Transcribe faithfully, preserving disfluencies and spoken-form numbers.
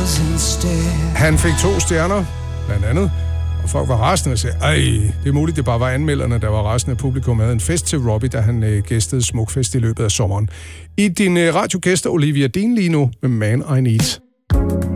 Han fik to stjerner, blandt andet, og folk var rasende og sagde, ej, det er muligt, det bare var anmelderne, der var rasende af publikum. Havde en fest til Robbie, da han øh, gæstede Smukfest i løbet af sommeren. I din øh, radiogæster, Olivia Dean lige nu, med Man I Need.